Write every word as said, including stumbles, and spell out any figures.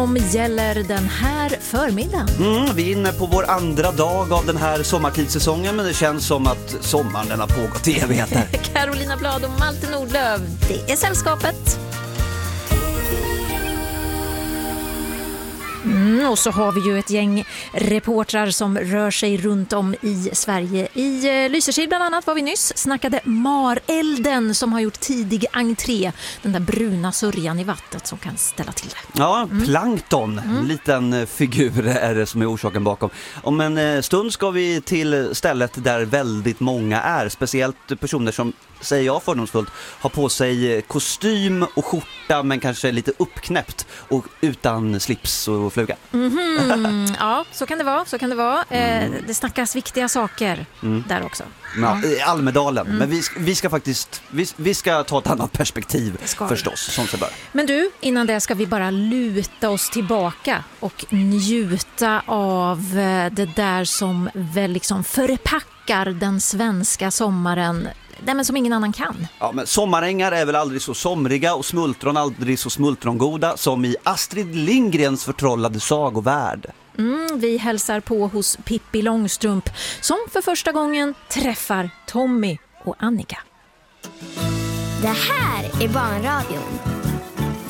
som gäller den här förmiddagen. Mm, vi är inne på vår andra dag av den här sommartidssäsongen, men det känns som att sommaren den har pågått i evigheter. Carolina Blad och Malte Nordlöf, det är sällskapet. Mm, och så har vi ju ett gäng reportrar som rör sig runt om i Sverige. I eh, Lysekil bland annat var vi nyss, snackade marelden som har gjort tidig entré. Den där bruna sörjan i vattnet som kan ställa till det. Ja, mm. plankton, Mm. en liten figur är det som är orsaken bakom. Om en stund ska vi till stället där väldigt många är, speciellt personer som, säger jag fördomsfullt, har på sig kostym och skjorta men kanske lite uppknäppt och utan slips och fluga. Mm-hmm. Ja, så kan det vara, så kan det vara. Eh, det snackas viktiga saker mm. där också. Ja, i Almedalen. Mm. Men vi ska, vi ska faktiskt vi, vi ska ta ett annat perspektiv förstås, som sig bör. Men du, innan det ska vi bara luta oss tillbaka och njuta av det där som väl liksom förpackar den svenska sommaren. Nej, men som ingen annan kan. Ja, men sommarängar är väl aldrig så somriga och smultron aldrig så smultrongoda som i Astrid Lindgrens förtrollade sagovärld. Mm, vi hälsar på hos Pippi Långstrump som för första gången träffar Tommy och Annika. Det här är Barnradion.